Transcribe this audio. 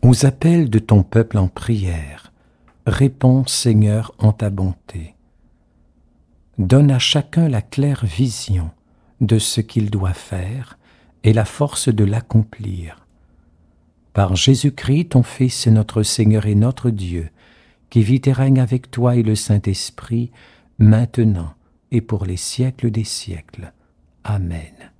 Aux appels de ton peuple en prière, réponds, Seigneur, en ta bonté. Donne à chacun la claire vision de ce qu'il doit faire et la force de l'accomplir. Par Jésus-Christ, ton Fils, notre Seigneur et notre Dieu, qui vit et règne avec toi et le Saint-Esprit, maintenant et pour les siècles des siècles. Amen.